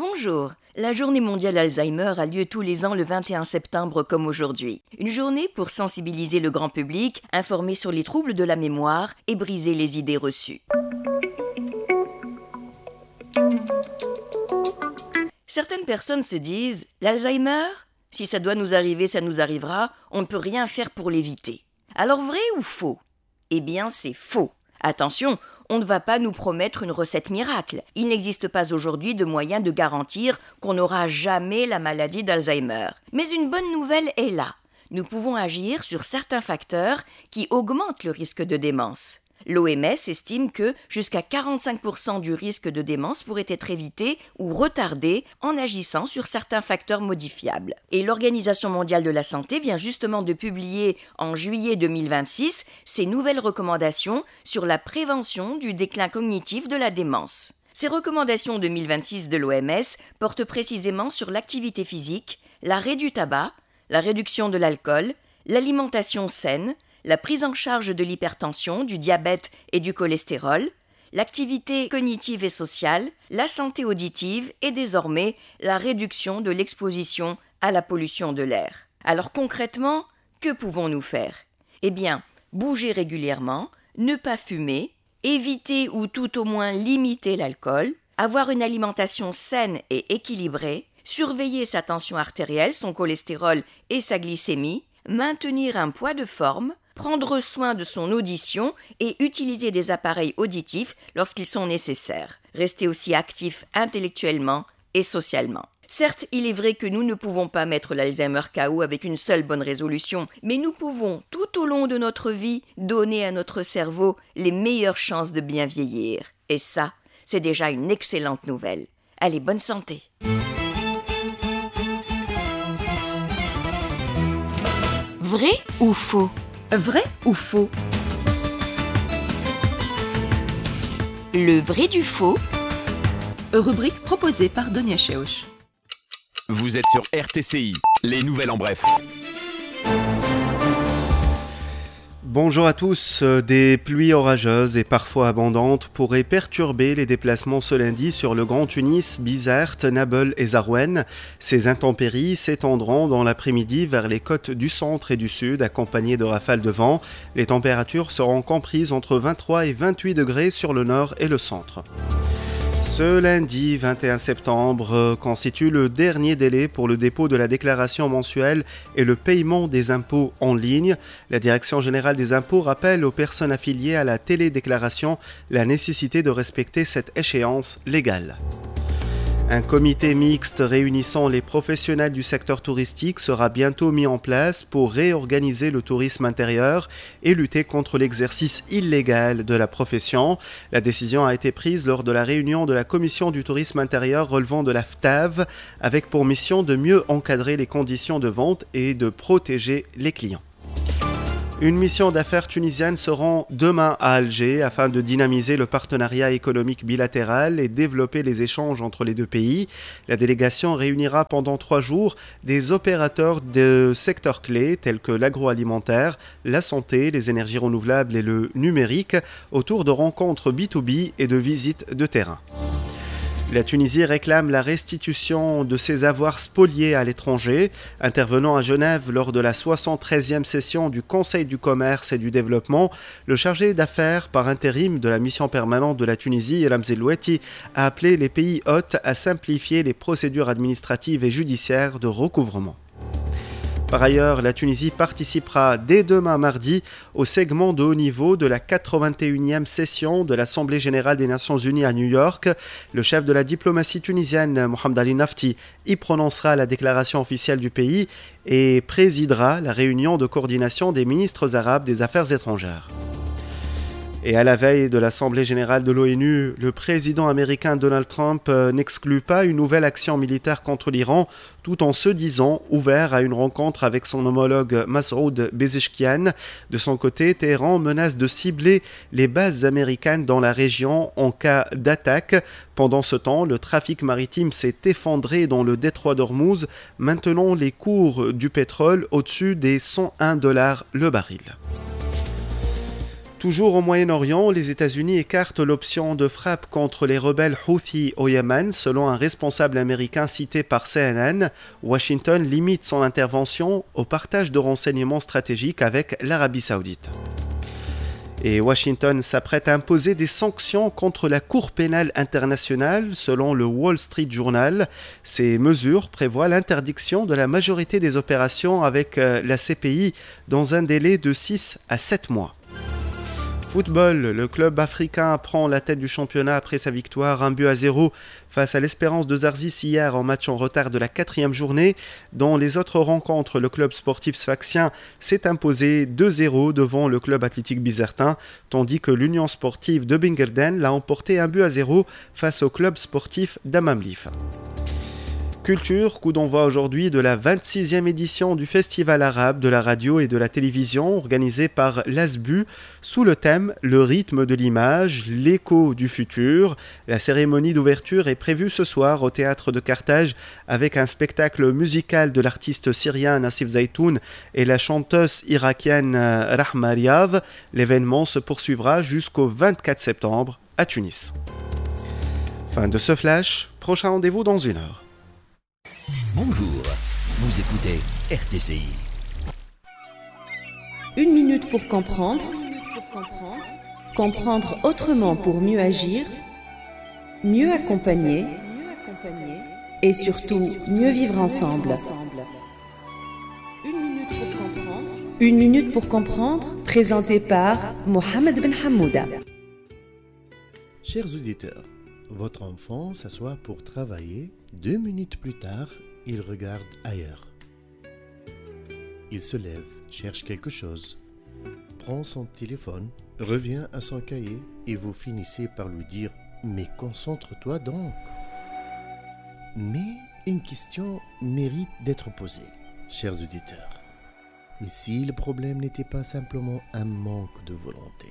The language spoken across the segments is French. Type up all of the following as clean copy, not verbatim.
Bonjour. La journée mondiale Alzheimer a lieu tous les ans le 21 septembre comme aujourd'hui. Une journée pour sensibiliser le grand public, informer sur les troubles de la mémoire et briser les idées reçues. Certaines personnes se disent « L'Alzheimer ? Si ça doit nous arriver, ça nous arrivera, on ne peut rien faire pour l'éviter. » Alors vrai ou faux ? Eh bien, c'est faux. Attention, on ne va pas nous promettre une recette miracle. Il n'existe pas aujourd'hui de moyen de garantir qu'on n'aura jamais la maladie d'Alzheimer. Mais une bonne nouvelle est là. Nous pouvons agir sur certains facteurs qui augmentent le risque de démence. L'OMS estime que jusqu'à 45% du risque de démence pourrait être évité ou retardé en agissant sur certains facteurs modifiables. Et l'Organisation mondiale de la santé vient justement de publier en juillet 2026 ses nouvelles recommandations sur la prévention du déclin cognitif de la démence. Ces recommandations 2026 de l'OMS portent précisément sur l'activité physique, l'arrêt du tabac, la réduction de l'alcool, l'alimentation saine, la prise en charge de l'hypertension, du diabète et du cholestérol, l'activité cognitive et sociale, la santé auditive et désormais la réduction de l'exposition à la pollution de l'air. Alors concrètement, que pouvons-nous faire ? Eh bien, bouger régulièrement, ne pas fumer, éviter ou tout au moins limiter l'alcool, avoir une alimentation saine et équilibrée, surveiller sa tension artérielle, son cholestérol et sa glycémie, maintenir un poids de forme, prendre soin de son audition et utiliser des appareils auditifs lorsqu'ils sont nécessaires. Rester aussi actif intellectuellement et socialement. Certes, il est vrai que nous ne pouvons pas mettre l'Alzheimer KO avec une seule bonne résolution, mais nous pouvons, tout au long de notre vie, donner à notre cerveau les meilleures chances de bien vieillir. Et ça, c'est déjà une excellente nouvelle. Allez, bonne santé! Vrai ou faux ? Vrai ou faux ? Le vrai du faux. Rubrique proposée par Donia Cheuch. Vous êtes sur RTCI, les nouvelles en bref. Bonjour à tous. Des pluies orageuses et parfois abondantes pourraient perturber les déplacements ce lundi sur le Grand Tunis, Bizerte, Nabeul et Zarouenne. Ces intempéries s'étendront dans l'après-midi vers les côtes du centre et du sud, accompagnées de rafales de vent. Les températures seront comprises entre 23 et 28 degrés sur le nord et le centre. Ce lundi 21 septembre constitue le dernier délai pour le dépôt de la déclaration mensuelle et le paiement des impôts en ligne. La Direction générale des impôts rappelle aux personnes affiliées à la télédéclaration la nécessité de respecter cette échéance légale. Un comité mixte réunissant les professionnels du secteur touristique sera bientôt mis en place pour réorganiser le tourisme intérieur et lutter contre l'exercice illégal de la profession. La décision a été prise lors de la réunion de la commission du tourisme intérieur relevant de la FTAV, avec pour mission de mieux encadrer les conditions de vente et de protéger les clients. Une mission d'affaires tunisienne se rend demain à Alger afin de dynamiser le partenariat économique bilatéral et développer les échanges entre les deux pays. La délégation réunira pendant 3 jours des opérateurs de secteurs clés tels que l'agroalimentaire, la santé, les énergies renouvelables et le numérique autour de rencontres B2B et de visites de terrain. La Tunisie réclame la restitution de ses avoirs spoliés à l'étranger. Intervenant à Genève lors de la 73e session du Conseil du commerce et du développement, le chargé d'affaires par intérim de la mission permanente de la Tunisie, Ramzi Loueti, a appelé les pays hôtes à simplifier les procédures administratives et judiciaires de recouvrement. Par ailleurs, la Tunisie participera dès demain mardi au segment de haut niveau de la 81e session de l'Assemblée générale des Nations unies à New York. Le chef de la diplomatie tunisienne, Mohamed Ali Nafti, y prononcera la déclaration officielle du pays et présidera la réunion de coordination des ministres arabes des Affaires étrangères. Et à la veille de l'Assemblée générale de l'ONU, le président américain Donald Trump n'exclut pas une nouvelle action militaire contre l'Iran, tout en se disant ouvert à une rencontre avec son homologue Masoud Pezeshkian. De son côté, Téhéran menace de cibler les bases américaines dans la région en cas d'attaque. Pendant ce temps, le trafic maritime s'est effondré dans le détroit d'Ormuz, maintenant les cours du pétrole au-dessus des $101 le baril. Toujours au Moyen-Orient, les États-Unis écartent l'option de frappe contre les rebelles Houthis au Yémen. Selon un responsable américain cité par CNN, Washington limite son intervention au partage de renseignements stratégiques avec l'Arabie Saoudite. Et Washington s'apprête à imposer des sanctions contre la Cour pénale internationale, selon le Wall Street Journal. Ces mesures prévoient l'interdiction de la majorité des opérations avec la CPI dans un délai de 6 à 7 mois. Football, le club africain prend la tête du championnat après sa victoire 1-0 face à l'Espérance de Zarzis hier en match en retard de la 4e journée. Dans les autres rencontres, le club sportif sfaxien s'est imposé 2-0 devant le club athlétique bizertin, tandis que l'Union sportive de Bingerden l'a emporté 1-0 face au club sportif d'Amamlif. Culture, coup d'envoi aujourd'hui de la 26e édition du Festival arabe de la radio et de la télévision organisé par l'ASBU sous le thème « Le rythme de l'image, l'écho du futur ». La cérémonie d'ouverture est prévue ce soir au théâtre de Carthage avec un spectacle musical de l'artiste syrien Nassif Zaitoun et la chanteuse irakienne Rahma Riav. L'événement se poursuivra jusqu'au 24 septembre à Tunis. Fin de ce flash, prochain rendez-vous dans 1 heure. Bonjour, vous écoutez RTCI. 1 minute pour comprendre. Comprendre autrement pour mieux agir, mieux accompagner et surtout mieux vivre ensemble. 1 minute pour comprendre, présenté par Mohamed Ben Hamouda. Chers auditeurs, votre enfant s'assoit pour travailler. 2 minutes plus tard, il regarde ailleurs. Il se lève, cherche quelque chose, prend son téléphone, revient à son cahier et vous finissez par lui dire « Mais concentre-toi donc !» Mais une question mérite d'être posée, chers auditeurs. Mais si le problème n'était pas simplement un manque de volonté?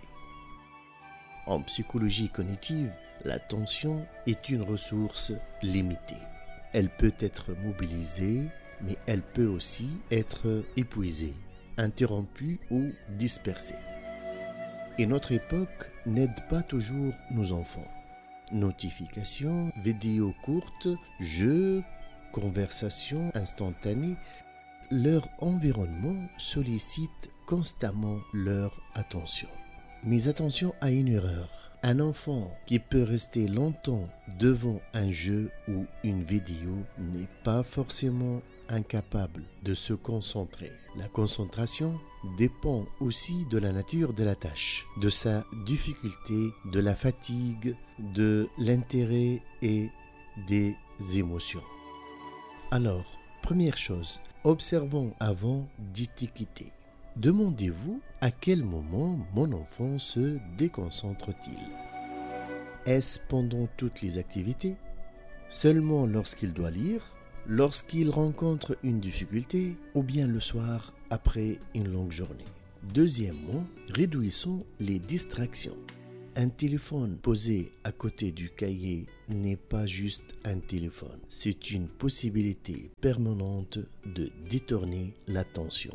En psychologie cognitive, l'attention est une ressource limitée. Elle peut être mobilisée, mais elle peut aussi être épuisée, interrompue ou dispersée. Et notre époque n'aide pas toujours nos enfants. Notifications, vidéos courtes, jeux, conversations instantanées, leur environnement sollicite constamment leur attention. Mais attention à une erreur. Un enfant qui peut rester longtemps devant un jeu ou une vidéo n'est pas forcément incapable de se concentrer. La concentration dépend aussi de la nature de la tâche, de sa difficulté, de la fatigue, de l'intérêt et des émotions. Alors, première chose, observons avant d'étiqueter. Demandez-vous à quel moment mon enfant se déconcentre-t-il? Est-ce pendant toutes les activités? Seulement lorsqu'il doit lire? Lorsqu'il rencontre une difficulté? Ou bien le soir après une longue journée? Deuxièmement, réduisons les distractions. Un téléphone posé à côté du cahier n'est pas juste un téléphone. C'est une possibilité permanente de détourner l'attention.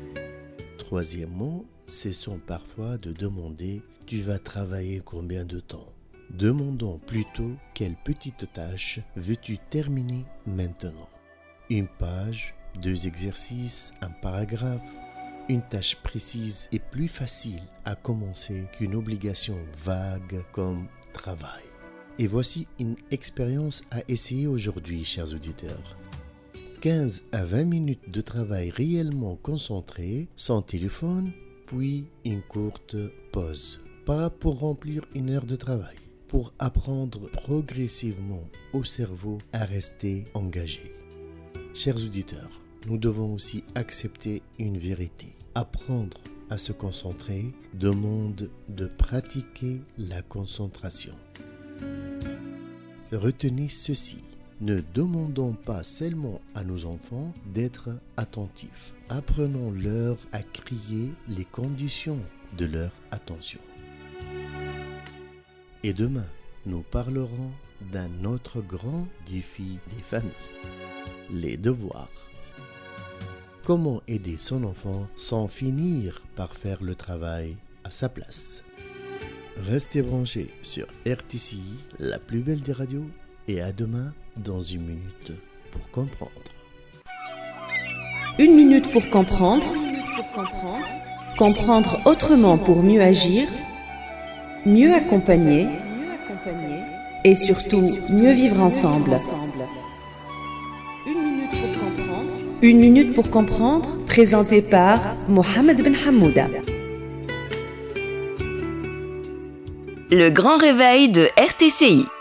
Troisièmement, cessons parfois de demander « Tu vas travailler combien de temps ?» Demandons plutôt « Quelle petite tâche veux-tu terminer maintenant ?» Une page, 2 exercices, un paragraphe. Une tâche précise est plus facile à commencer qu'une obligation vague comme « travail ». Et voici une expérience à essayer aujourd'hui, chers auditeurs. 15 à 20 minutes de travail réellement concentré, sans téléphone, puis une courte pause. Pas pour remplir 1 heure de travail, pour apprendre progressivement au cerveau à rester engagé. Chers auditeurs, nous devons aussi accepter une vérité. Apprendre à se concentrer demande de pratiquer la concentration. Retenez ceci. Ne demandons pas seulement à nos enfants d'être attentifs. Apprenons-leur à créer les conditions de leur attention. Et demain, nous parlerons d'un autre grand défi des familles, les devoirs. Comment aider son enfant sans finir par faire le travail à sa place? Restez branchés sur RTCI, la plus belle des radios, et à demain dans 1 minute pour comprendre. 1 minute pour comprendre. Comprendre autrement pour mieux agir, mieux accompagner et surtout mieux vivre ensemble. 1 minute pour comprendre, présenté par Mohamed Ben Hamouda. Le grand réveil de RTCI.